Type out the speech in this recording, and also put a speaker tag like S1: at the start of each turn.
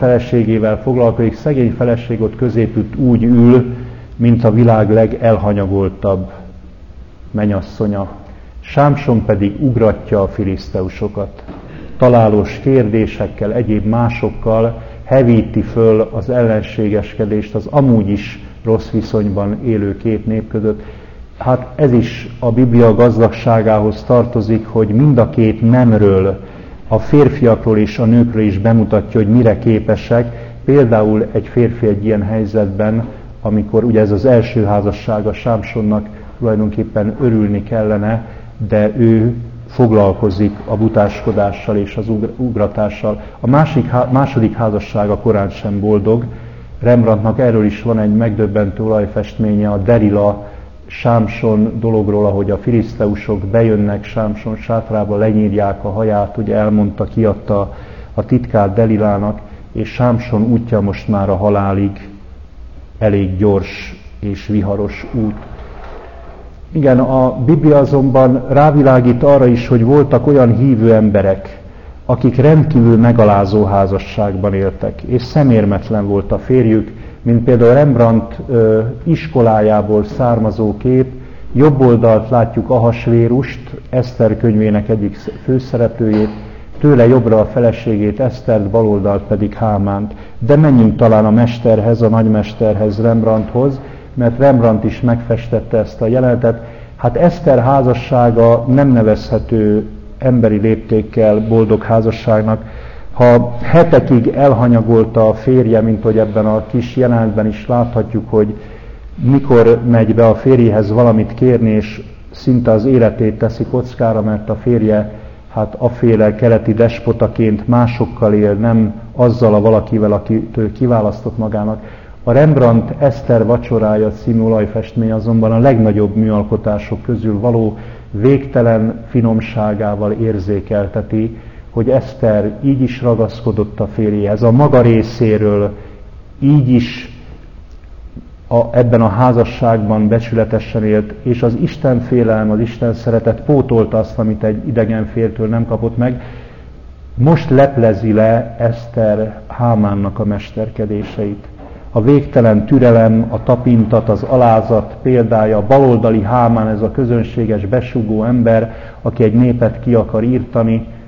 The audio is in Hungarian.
S1: feleségével foglalkozik, szegény feleség ott középütt úgy ül, mint a világ legelhanyagoltabb menyasszonya. Sámson pedig ugratja a filiszteusokat. Találós kérdésekkel, egyéb másokkal hevíti föl az ellenségeskedést az amúgy is rossz viszonyban élő két nép között. Hát ez is a Biblia gazdagságához tartozik, hogy mind a két nemről, a férfiakról és a nőkről is bemutatja, hogy mire képesek. Például egy férfi egy ilyen helyzetben, amikor ugye ez az első házassága Sámsonnak, tulajdonképpen örülni kellene, de ő foglalkozik a butáskodással és az ugratással. A második házassága korán sem boldog. Rembrandtnak erről is van egy megdöbbentő olajfestménye, a Delila Sámson dologról, ahogy a filiszteusok bejönnek Sámson sátrába, lenyírják a haját, ugye elmondta, kiadta a titkát Delilának, és Sámson útja most már a halálig elég gyors és viharos út. Igen, a Biblia azonban rávilágít arra is, hogy voltak olyan hívő emberek, akik rendkívül megalázó házasságban éltek, és szemérmetlen volt a férjük, mint például Rembrandt iskolájából származó kép. Jobb oldalt látjuk Ahasvérust, Eszter könyvének egyik főszereplőjét, tőle jobbra a feleségét Esztert, bal oldalt pedig Hámánt. De menjünk talán a mesterhez, a nagymesterhez, Rembrandthoz, mert Rembrandt is megfestette ezt a jelenetet. Hát Eszter házassága nem nevezhető emberi léptékkel boldog házasságnak. Ha hetekig elhanyagolta a férje, mint hogy ebben a kis jelenetben is láthatjuk, hogy mikor megy be a férjéhez valamit kérni, és szinte az életét teszi kockára, mert a férje hát aféle keleti despotaként másokkal él, nem azzal a valakivel, akitől kiválasztott magának. A Rembrandt Eszter vacsorája című olajfestmény azonban a legnagyobb műalkotások közül való végtelen finomságával érzékelteti, hogy Eszter így is ragaszkodott a férjéhez, a maga részéről így is ebben a házasságban becsületesen élt, és az Isten félelem, az Isten szeretet pótolta azt, amit egy idegen fértől nem kapott meg. Most leplezi le Eszter Hámánnak a mesterkedéseit. A végtelen türelem, a tapintat, az alázat példája, a baloldali Hámán, ez a közönséges, besugó ember, aki egy népet ki akar írtani,